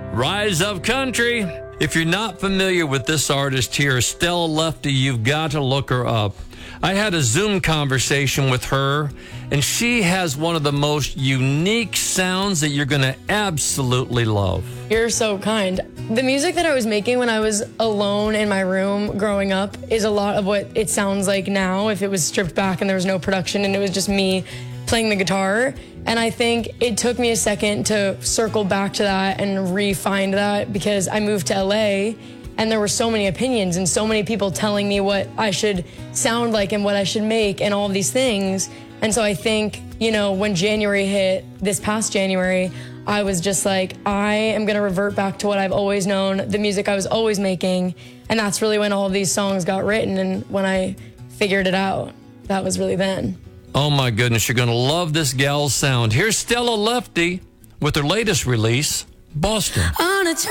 Rise Up Country. If you're not familiar with this artist here, Stella Lefty, you've got to look her up. I had a Zoom conversation with her, and she has one of the most unique sounds that you're going to absolutely love. You're so kind. The music that I was making when I was alone in my room growing up is a lot of what it sounds like now if it was stripped back and there was no production and it was just me playing the guitar. And I think it took me a second to circle back to that and refine that because I moved to LA and there were so many opinions and so many people telling me what I should sound like and what I should make and all of these things. And so I think, you know, when January hit, this past January, I was just like, I am going to revert back to what I've always known, the music I was always making. And that's really when all of these songs got written. And when I figured it out, that was really then. Oh my goodness, you're going to love this gal's sound. Here's Stella Lefty with her latest release, Boston.